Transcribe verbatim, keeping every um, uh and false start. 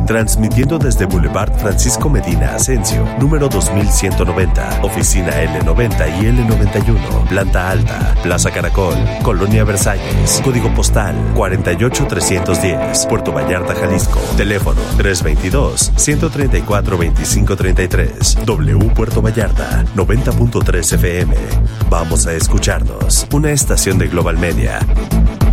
transmitiendo desde Boulevard Francisco Medina Asensio, número dos mil ciento noventa, oficina L noventa y L noventa y uno, planta alta, Plaza Caracol, Colonia Versalles, código postal cuarenta y ocho trescientos diez, Puerto Vallarta, Jalisco, teléfono tres veintidós, ciento treinta y cuatro, veinticinco treinta y tres, W Puerto Vallarta, noventa punto tres F M. Vamos a escucharnos, una estación de Global Media.